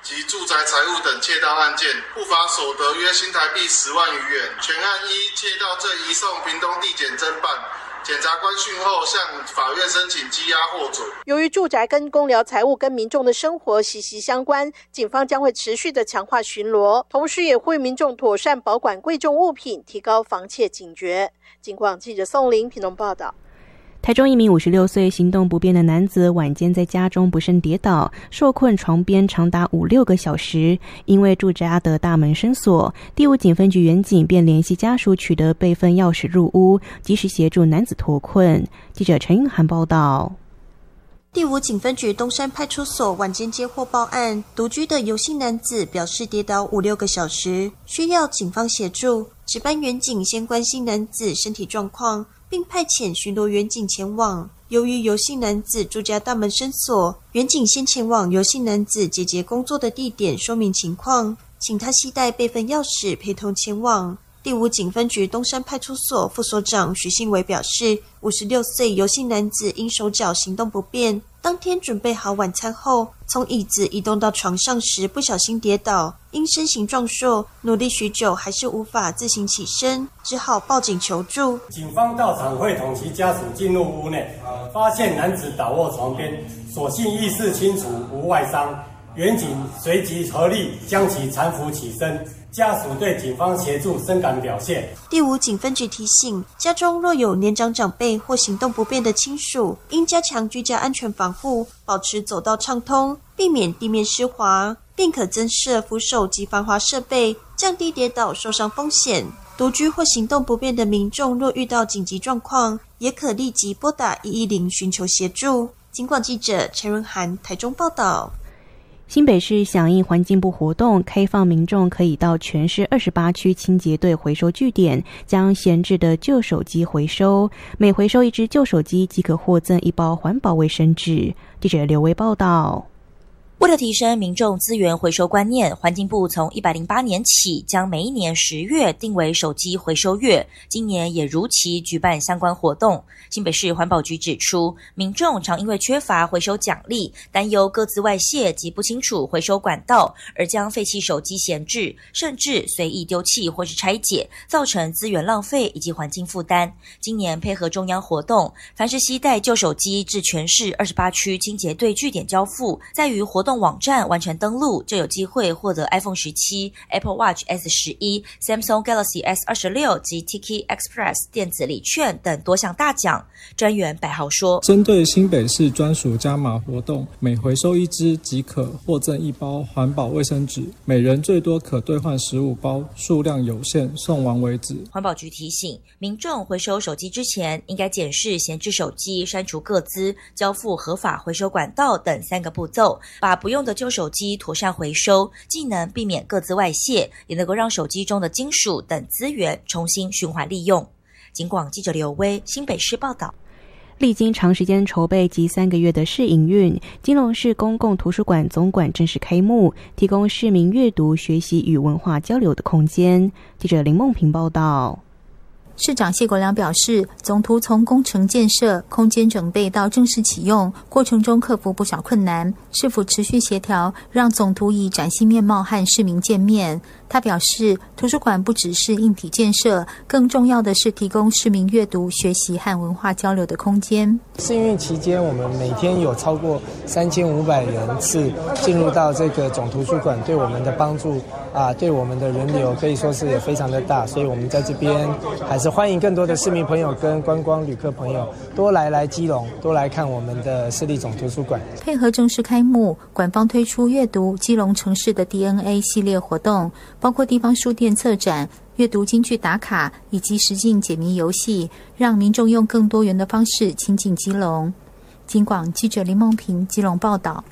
及住宅财物等窃盗案件，不法所得约新台币10万余元。全案依窃盗罪移送屏东地检侦办。检察官讯后向法院申请羁押获准。 由于住宅跟公寮财物跟民众的生活息息相关，警方将会持续的强化巡逻，同时也呼吁民众妥善保管贵重物品，提高防窃警觉。警广记者宋玲屏东报道。 台中一名56岁行动不便的男子晚间在家中不慎跌倒，受困床边长达5-6个小时。因为住家的大门深锁，第5警分局员警便联系家属取得备份钥匙入屋，及时协助男子脱困。记者陈韵涵报道。 第5警分局东山派出所晚间接获报案，独居的游姓男子表示跌倒5-6个小时，需要警方协助。值班员警先关心男子身体状况，并派遣巡逻员警前往。由于游姓男子住家大门深锁，员警先前往游姓男子姐姐工作的地点说明情况，请他携带备份钥匙陪同前往。第5警分局东山派出所副所长许信伟表示，56岁游姓男子因手脚行动不便，当天准备好晚餐后，从椅子移动到床上时不小心跌倒，因身形壮硕，努力许久还是无法自行起身，只好报警求助。 警方到场会同其家属进入屋内，发现男子倒卧床边，所幸意识清楚，无外伤。员警随即合力将其搀扶起身，家属对警方协助深感表谢。 第5警分局提醒，家中若有年长长辈或行动不便的亲属，应加强居家安全防护，保持走道畅通，避免地面湿滑，并可增设扶手及防滑设备，降低跌倒受伤风险。独居或行动不便的民众若遇到紧急状况，也可立即拨打110寻求协助。警广记者陈润涵台中报道。 新北市响应环境部活动，开放民众可以到全市28区清洁队回收据点，将闲置的旧手机回收，每回收1只旧手机即可获赠1包环保卫生纸。记者刘维报道。 为了提升民众资源回收观念，环境部从108年起将每一年10月定为手机回收月，今年也如期举办相关活动。新北市环保局指出，民众常因为缺乏回收奖励，担忧各自外泄及不清楚回收管道，而将废弃手机闲置，甚至随意丢弃或是拆解，造成资源浪费以及环境负担。今年配合中央活动，凡是携带旧手机至全市28区清洁队据点交付，在于活动网站完成登录，就有机会获得 iPhone 17、Apple Watch S11、Samsung Galaxy S26及 Tiki Express 电子礼券等多项大奖。专员百豪说， 针对新北市专属加码活动，每回收1支即可获赠1包环保卫生纸，每人最多可兑换15包，数量有限，送完为止。 环保局提醒民众回收手机之前，应该检视闲置手机、删除个资、交付合法回收管道等3个步骤，把不用的旧手机妥善回收，既能避免个资外泄，也能够让手机中的金属等资源重新循环利用。警广记者刘威新北市报道。 历经长时间筹备及3个月的试营运，基隆市公共图书馆总馆正式开幕，提供市民阅读、学习与文化交流的空间。记者林梦平报道。 市长谢国良表示，总图从工程建设、空间整备到正式启用过程中克服不少困难，市府持续协调，让总图以崭新面貌和市民见面。他表示，图书馆不只是硬体建设，更重要的是提供市民阅读、学习和文化交流的空间。 试营运期间，我们每天有超过3500人次进入到这个总图书馆，对我们的帮助对我们的人流可以说是也非常的大，所以我们在这边还是欢迎更多的市民朋友跟观光旅客朋友多来基隆，多来看我们的市立总图书馆。 配合正式开幕，馆方推出阅读基隆城市的 DNA 系列活动，包括地方书店策展、阅读金句打卡以及实境解谜游戏，让民众用更多元的方式亲近基隆。警广记者林梦平基隆报道。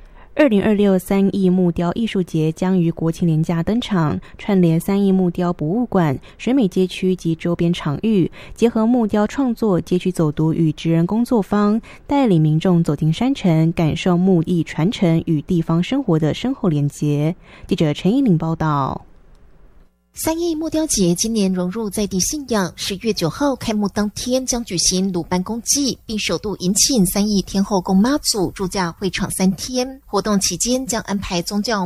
2026 3亿木雕艺术节将于国庆连假登场，串联3亿木雕博物馆、水美街区及周边场域，结合木雕创作、街区走读与职人工作坊，带领民众走进山城，感受木艺传承与地方生活的深厚连结。记者陈依玲报道。 3亿木雕节今年融入在地信仰，10月9号开幕当天将举行鲁班公祭，并首度迎请3亿天后宫妈祖驻驾会场3天。活动期间将安排宗教